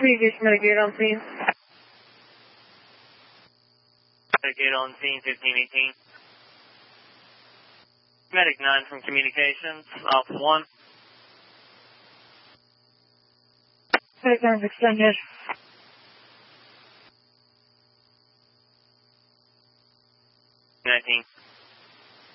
Previous Medic 8 on scene. Medic 8 on scene, 1518. Medic 9 from communications, Alpha 1. Medic 9 extended. Nineteen.